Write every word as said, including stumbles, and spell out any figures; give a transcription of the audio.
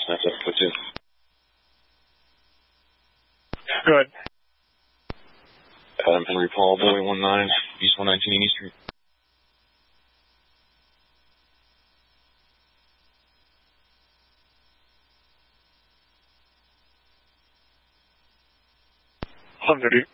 nine seven foot two. Good. Adam Henry Paul, Boy one nine, East one nineteen East Street. one thirty.